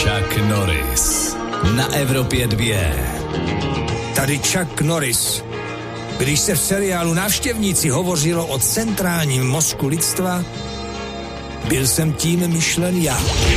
Chuck Norris na Evropě 2. Tady Chuck Norris. Když se v seriálu Návštěvníci hovořilo o centrálním mozku lidstva, byl jsem tím myšlen já.